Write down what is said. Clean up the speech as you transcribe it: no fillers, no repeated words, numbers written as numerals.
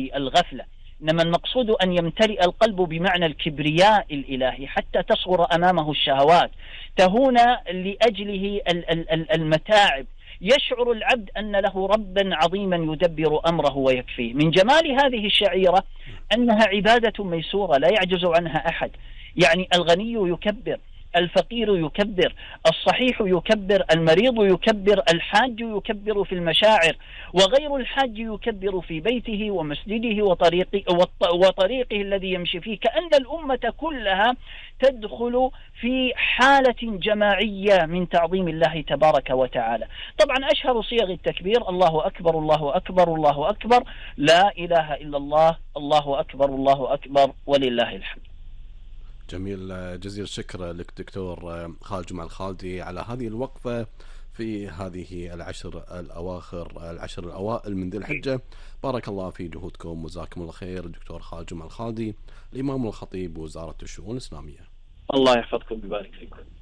الغفلة، إنما المقصود أن يمتلئ القلب بمعنى الكبرياء الإلهي حتى تصغر أمامه الشهوات، تهون لأجله المتاعب، يشعر العبد أن له ربا عظيما يدبر أمره ويكفيه. من جمال هذه الشعيرة أنها عبادة ميسورة لا يعجز عنها أحد، يعني الغني يكبر، الفقير يكبر، الصحيح يكبر، المريض يكبر، الحاج يكبر في المشاعر، وغير الحاج يكبر في بيته ومسجده وطريقه الذي يمشي فيه، كأن الأمة كلها تدخل في حالة جماعية من تعظيم الله تبارك وتعالى. طبعا أشهر صيغ التكبير الله أكبر الله أكبر الله أكبر، لا إله إلا الله، الله أكبر الله أكبر ولله الحمد. جميل، جزيل الشكر لك دكتور خالد جمعة الخالدي على هذه الوقفة في هذه العشر الأوائل من ذي الحجة. بارك الله في جهودكم وجزاكم الله خير. الدكتور خالد جمعة الخالدي، الإمام والخطيب بوزارة الشؤون الإسلامية. الله يحفظكم ويبارك فيكم.